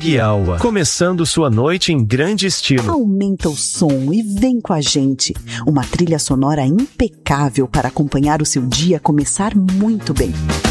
Happy Hour, começando sua noite em grande estilo. Aumenta o som e vem com a gente. Uma trilha sonora impecável para acompanhar o seu dia começar muito bem.